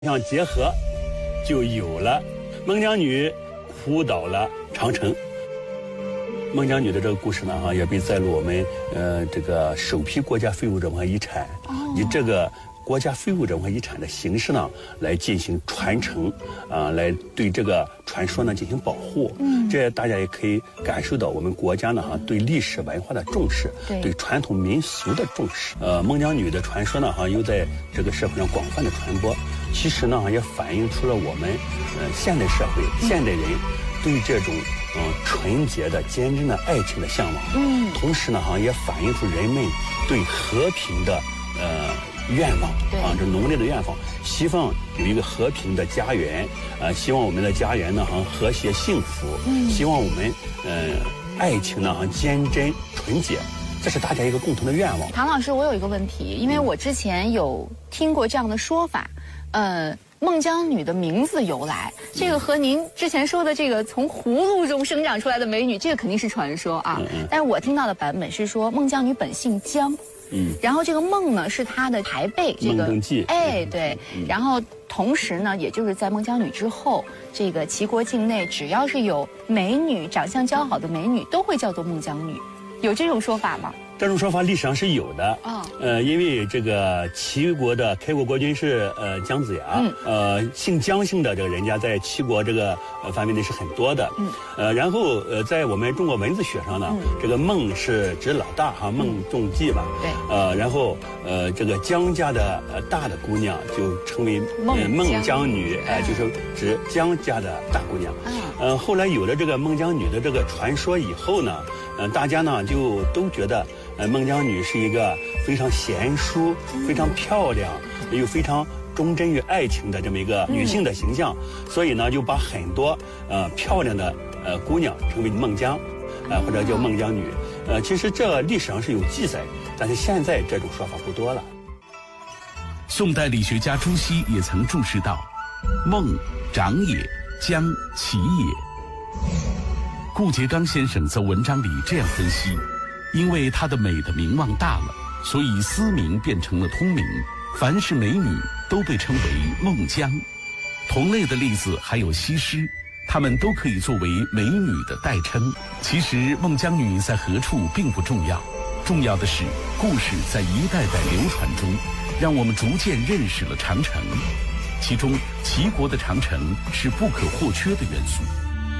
相结合，就有了孟姜女哭倒了长城。孟姜女的这个故事呢，也被载入我们这个首批国家非物质文化遗产，以这个国家非物质文化遗产的形式呢，来进行传承，来对这个传说呢进行保护。这大家也可以感受到我们国家呢对历史文化的重视，对传统民俗的重视。孟姜女的传说呢又在这个社会上广泛的传播，其实呢也反映出了我们现代社会现代人对这种纯洁的坚贞的爱情的向往。同时呢也反映出人们对和平的愿望这浓烈的愿望，希望有一个和平的家园，希望我们的家园呢和谐幸福，希望我们爱情呢坚贞纯洁，这是大家一个共同的愿望。 唐老师，我有一个问题，因为我之前有听过这样的说法，孟姜女的名字由来，这个和您之前说的这个从葫芦中生长出来的美女，这个肯定是传说啊。但是我听到的版本是说孟姜女本姓姜。然后这个孟呢是她的牌辈，这个孟登记， 对。然后同时呢，也就是在孟姜女之后，这个齐国境内只要是有美女、长相姣好的美女，都会叫做孟姜女，有这种说法吗？ 这种说法历史上是有的。因为这个齐国的开国国君是姜子牙，姓姜姓的这个人家在齐国这个范围内是很多的。然后在我们中国文字学上呢，这个孟是指老大孟仲基吧。对。然后这个姜家的大的姑娘就称为孟姜女，就是指姜家的大姑娘。后来有了这个孟姜女的这个传说以后呢，大家呢就都觉得孟姜女是一个非常贤淑、非常漂亮又非常忠贞于爱情的这么一个女性的形象，所以呢就把很多漂亮的姑娘称为孟姜，或者叫孟姜女。其实这历史上是有记载，但是现在这种说法不多了。 宋代理学家朱熹也曾注释道：孟长也，姜其也。顾颉刚先生在文章里这样分析：因为她的美的名望大了，所以私名变成了通名，凡是美女都被称为孟姜。同类的例子还有西施，她们都可以作为美女的代称。其实孟姜女在何处并不重要，重要的是故事在一代代流传中，让我们逐渐认识了长城，其中齐国的长城是不可或缺的元素。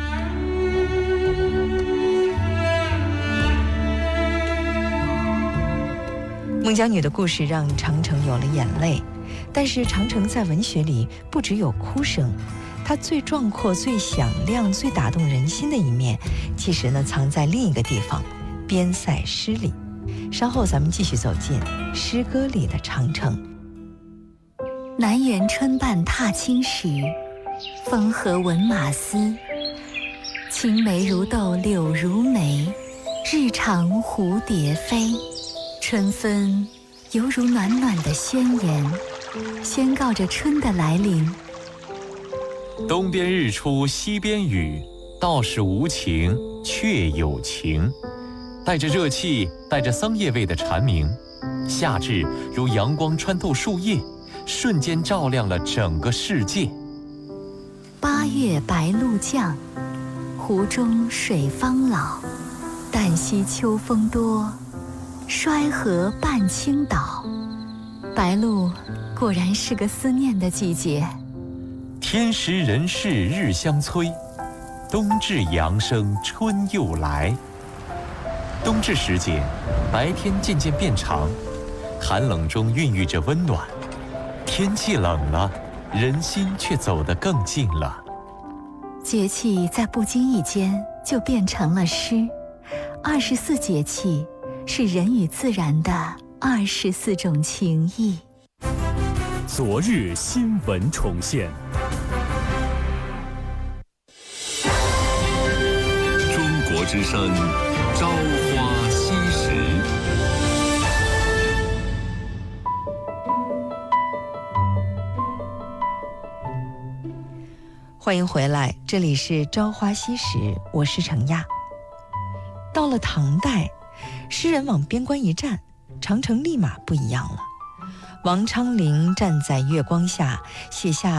孟姜女的故事让长城有了眼泪，但是长城在文学里不只有哭声，它最壮阔、最响亮、最打动人心的一面，其实呢藏在另一个地方——边塞诗里。稍后咱们继续走进诗歌里的长城。 南园春半踏青时，风和闻马嘶。青梅如豆柳如眉，日长蝴蝶飞。春分犹如暖暖的宣言，宣告着春的来临。 东边日出西边雨，道是无晴却有晴。带着热气，带着桑叶味的蝉鸣，夏至如阳光穿透树叶，瞬间照亮了整个世界。 八月白露降，湖中水方老。旦夕秋风多，衰河半倾倒。白露果然是个思念的季节。 天时人事日相催，冬至阳生春又来。冬至时节，白天渐渐变长，寒冷中孕育着温暖。天气冷了，人心却走得更近了。 节气在不经意间就变成了诗。24节气是人与自然的24种情谊。 昨日新闻重现。 中国之声，朝花夕拾。 欢迎回来，这里是朝花夕拾，我是程亚。到了唐代，诗人往边关一站，长城立马不一样了。 王昌龄站在月光下，写下